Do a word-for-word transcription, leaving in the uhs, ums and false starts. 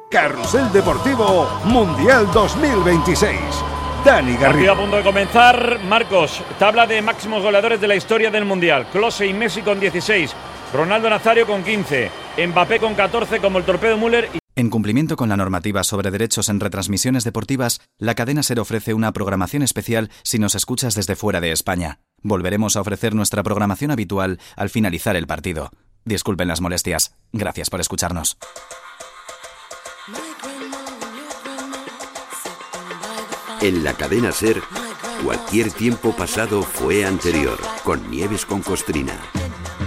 Carrusel Deportivo Mundial dos mil veintiséis. Dani Garrido. Partido a punto de comenzar. Marcos, tabla de máximos goleadores de la historia del Mundial. Klose y Messi con dieciséis. Ronaldo Nazario con quince. Mbappé con catorce como el torpedo Müller. Y... En cumplimiento con la normativa sobre derechos en retransmisiones deportivas, la cadena SER ofrece una programación especial si nos escuchas desde fuera de España. Volveremos a ofrecer nuestra programación habitual al finalizar el partido. Disculpen las molestias. Gracias por escucharnos. En la cadena SER, cualquier tiempo pasado fue anterior, con Nieves con Costrina.